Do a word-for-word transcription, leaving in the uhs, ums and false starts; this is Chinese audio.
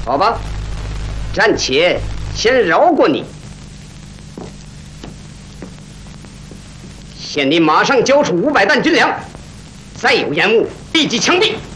好吧，暂且先饶过你。县令马上交出五百担军粮，再有延误，立即枪毙。